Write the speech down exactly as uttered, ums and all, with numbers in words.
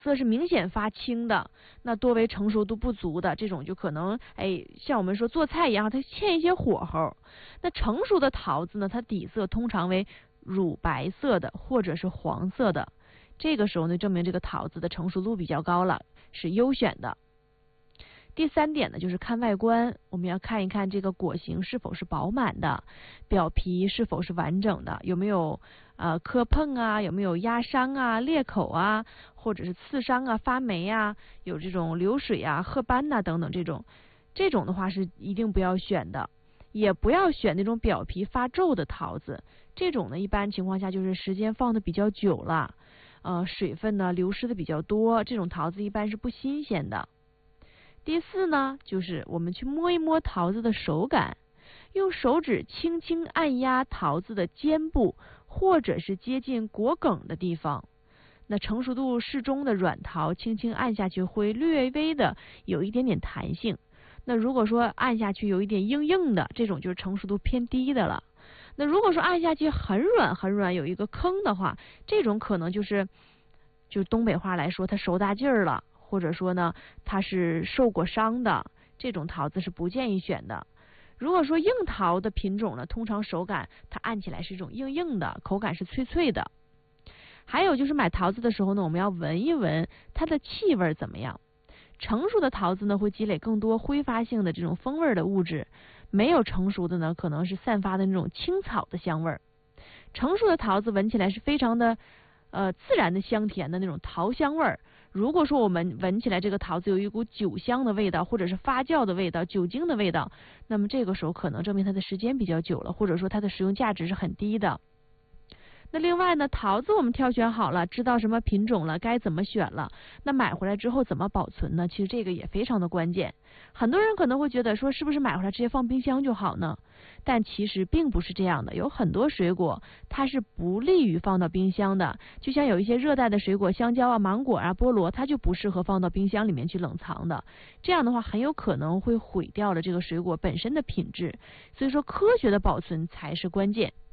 色是明显发青的，那多为成熟度不足的，这种就可能哎像我们说做菜一样，它欠一些火候。那成熟的桃子呢，它底色通常为乳白色的或者是黄色的，这个时候呢证明这个桃子的成熟度比较高了，是优选的。第三点呢，就是看外观，我们要看一看这个果形是否是饱满的，表皮是否是完整的，有没有呃磕碰啊，有没有压伤啊、裂口啊，或者是刺伤啊、发霉啊，有这种流水啊、褐斑呐、啊、等等，这种这种的话是一定不要选的，也不要选那种表皮发皱的桃子，这种呢一般情况下就是时间放的比较久了，呃水分呢流失的比较多，这种桃子一般是不新鲜的。第四呢，就是我们去摸一摸桃子的手感，用手指轻轻按压桃子的尖部或者是接近果梗的地方，那成熟度适中的软桃轻轻按下去会略微的有一点点弹性，那如果说按下去有一点硬硬的，这种就是成熟度偏低的了。那如果说按下去很软很软有一个坑的话，这种可能就是就东北话来说它熟大劲儿了，或者说呢它是受过伤的，这种桃子是不建议选的。如果说硬桃的品种呢，通常手感它按起来是一种硬硬的，口感是脆脆的。还有就是买桃子的时候呢，我们要闻一闻它的气味怎么样。成熟的桃子呢会积累更多挥发性的这种风味的物质，没有成熟的呢可能是散发的那种青草的香味。成熟的桃子闻起来是非常的呃自然的香甜的那种桃香味儿。如果说我们闻起来这个桃子有一股酒香的味道，或者是发酵的味道、酒精的味道，那么这个时候可能证明它的时间比较久了，或者说它的食用价值是很低的。那另外呢，桃子我们挑选好了，知道什么品种了，该怎么选了，那买回来之后怎么保存呢？其实这个也非常的关键。很多人可能会觉得说是不是买回来直接放冰箱就好呢？但其实并不是这样的，有很多水果它是不利于放到冰箱的，就像有一些热带的水果，香蕉啊、芒果啊、菠萝，它就不适合放到冰箱里面去冷藏的，这样的话很有可能会毁掉了这个水果本身的品质。所以说科学的保存才是关键。